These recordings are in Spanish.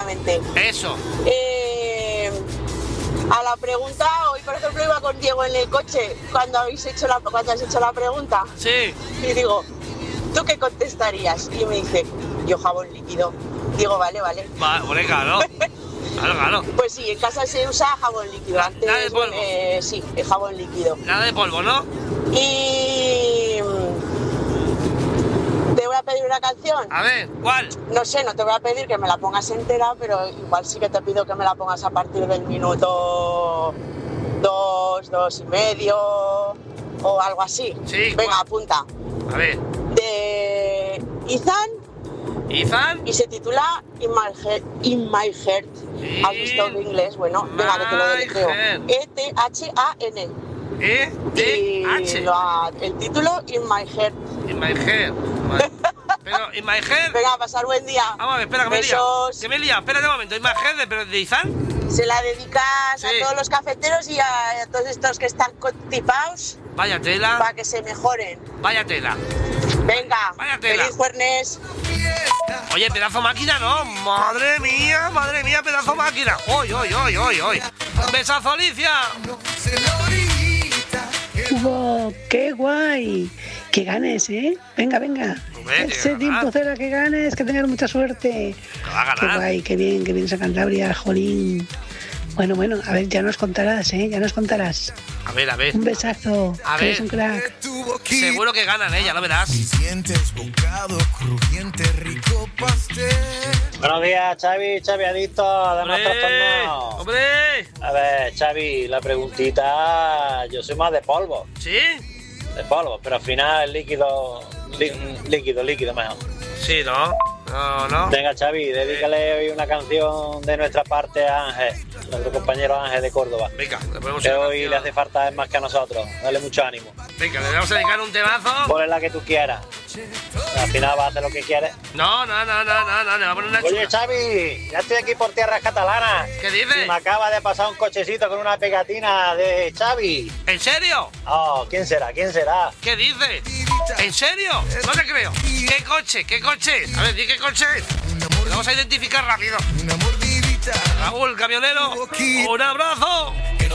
exactamente. Eso. A la pregunta, hoy por ejemplo iba con Diego en el coche cuando has hecho la pregunta. Sí. Y digo, ¿tú qué contestarías? Y me dice, yo jabón líquido. Digo, vale. Vale, claro. Claro. Pues sí, en casa se usa jabón líquido. Antes, nada de polvo. Sí, el jabón líquido. Nada de polvo, ¿no? Y... ¿te voy a pedir una canción? A ver, ¿cuál? No sé, no te voy a pedir que me la pongas entera, pero igual sí que te pido que me la pongas a partir del minuto 2 y medio o algo así. Sí. Venga, ¿cuál? apunta. A ver. De Ethan y se titula In My Heart. ¿Has visto en inglés? Bueno, venga, que te lo deletreo. E-T-H-A-N. E-T-H. Y el título In My Heart. In my head. Vale. Pero, in my head. Venga, a pasar buen día. Vamos a ver, espera, que me he liado. Que me he liado. Espérate un momento. In my head, pero de Izan. Se la dedicas Sí. a todos los cafeteros y a todos estos que están constipados Vaya tela. para que se mejoren. Vaya tela. Venga, Vaya tela. feliz jueves. Oye, pedazo máquina, ¿no? Madre mía, pedazo máquina. Hoy. Besazo, Alicia. ¡Wow! ¡Qué guay! Que ganes, ¿eh? Venga. Hombre, Ese tiempo cero que ganes, que tengas mucha suerte. Que va a Qué ganar. guay, qué bien esa Cantabria, jolín. Bueno, a ver, ya nos contarás, ¿eh? Ya nos contarás. A ver. Un besazo. A que ver. eres un crack. Seguro que ganan, ya lo verás. Buenos días, Xavi Adicto de más trastornados. ¡Hombre! A ver, Xavi, la preguntita, yo soy más de polvo, ¿Sí? pero al final el líquido mejor. Sí, ¿no? No. Venga, Xavi, dedícale hoy una canción de nuestra parte a Ángel, nuestro compañero Ángel de Córdoba, Venga, le ponemos que una hoy canción. le hace falta más que a nosotros. Dale mucho ánimo. Venga, le vamos a dedicar un temazo. Ponle la que tú quieras. Al final va a hacer lo que quieres. No, le va a poner una Oye, chula. Xavi, ya estoy aquí por tierras catalanas. ¿Qué Y dices? me acaba de pasar un cochecito con una pegatina de Xavi. ¿En serio? Oh, ¿quién será? ¿Qué dices? ¿En serio? No te creo. ¿Qué coche? A ver, di qué coche es. Lo vamos a identificar rápido. Raúl, camionero, un abrazo.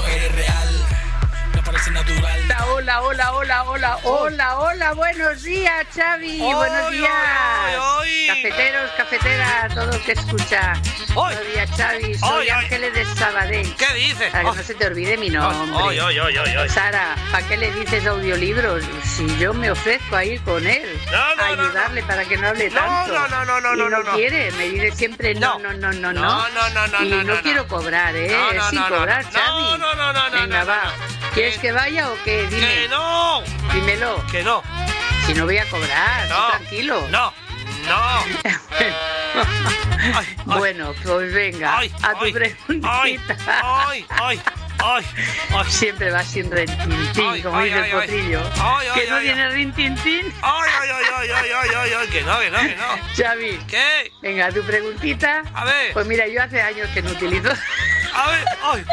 Hola, buenos días, Xavi, buenos días. Hoy. Cafeteros, cafeteras, todo el que escucha. Hoy. Buenos días, Xavi, soy Hoy. Ángeles de Sabadell. ¿Qué dices? Para que no se te olvide mi nombre. Hoy. Sara, ¿para qué le dices audiolibros? Si yo me ofrezco a ir con él, No, a ayudarle para que no hable No, tanto. no, y no quiere, me dice siempre no. Y no quiero cobrar, ¿eh? Sin cobrar, Xavi. Venga, va. ¿Quieres que vaya o qué? Dime. ¡Que no! Dímelo. ¡Que no! Si no voy a cobrar, No. tú tranquilo. ¡No! Ay, Bueno, pues venga, a tu preguntita. ¡Ay! Siempre va sin rintintín, Ay, como dice el potrillo. Que no tiene rintintín. ¡Ay! ¡Que no! Xavi, ¿Qué? venga, tu preguntita. A ver. Pues mira, yo hace años que no utilizo. A ver, ¡ay!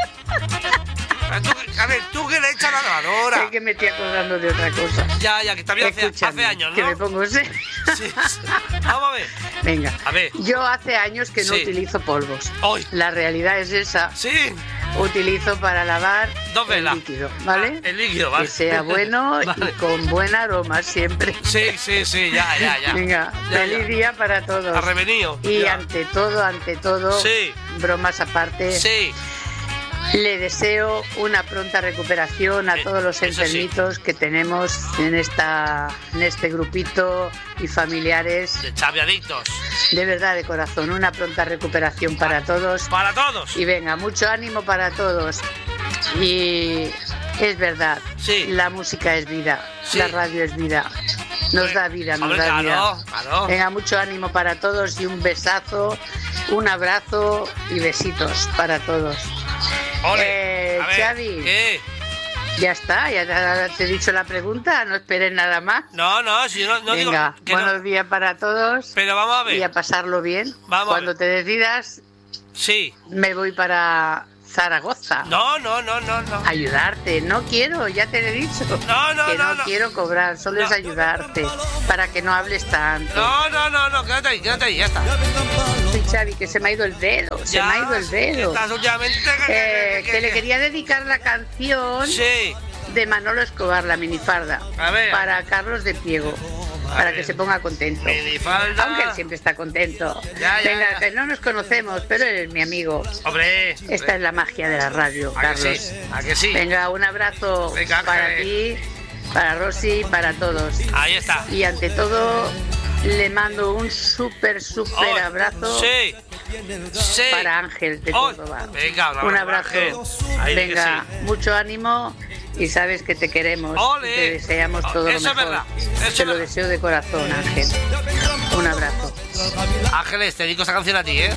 A ver, tú que le echas la lavadora. Es que me estoy acordando de otra cosa. Ya, que también hace Escúchame, años, ¿no? que me pongo serio. Sí. Vamos a ver. Venga, A ver. yo hace años que no Sí. utilizo polvos. ¡Ay! La realidad es esa. Sí. Utilizo para lavar Dos el velas. líquido, ¿vale? El líquido, vale. Que sea bueno Vale. y con buen aroma siempre. Sí, ya. Venga, Ya, feliz día para todos. Arrevenido. Y Ya. ante todo, Sí. bromas aparte, Sí. le deseo una pronta recuperación a todos los eso sí. enfermitos que tenemos en este grupito y familiares. De Xavi Adictos. De verdad, de corazón, una pronta recuperación para todos. Para todos. Y venga, mucho ánimo para todos. Y es verdad, Sí. la música es vida, Sí. la radio es vida. Nos da vida, nos Hombre, da vida. claro. Venga, mucho ánimo para todos y un besazo, un abrazo y besitos para todos. Ole. A ver, Xavi. ¿qué? Ya está, ya te he dicho la pregunta, no esperes nada más. No, si no digo Venga, que no. buenos días para todos Pero vamos a ver. y a pasarlo bien. Vamos a Cuando ver. te decidas, Sí. Me voy para Zaragoza. No. Ayudarte, no quiero, ya te he dicho. No quiero cobrar, solo es ayudarte, para que no hables tanto. No, quédate ahí, ya está. Sí, Xavi, que se me ha ido el dedo, Estás últimamente que le quería dedicar la canción de Manolo Escobar, La Minifarda, para Carlos de Piego. Para que se ponga contento. Minifalda. Aunque él siempre está contento. Venga, que no nos conocemos, pero eres mi amigo. Hombre. Esta es la magia de la radio, Carlos. ¿A que sí? Venga, un abrazo para ti, para Rosy, para todos. Ahí está. Y ante todo, le mando un súper abrazo. Para Ángel de Córdoba. Venga, un abrazo. Venga, mucho ánimo. Y sabes que te queremos. Y te deseamos todo lo mejor. Te lo deseo de corazón, Ángel. Un abrazo. Ángeles, te dedico esa canción a ti, ¿eh?